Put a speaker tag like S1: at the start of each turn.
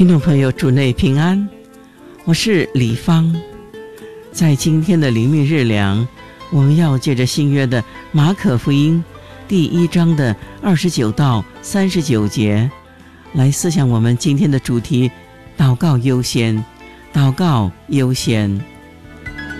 S1: 听众朋友，主内平安，我是李芳。在今天的灵命日粮，我们要借着新约的马可福音第1章的29到39节来思想我们今天的主题：祷告优先，祷告优先。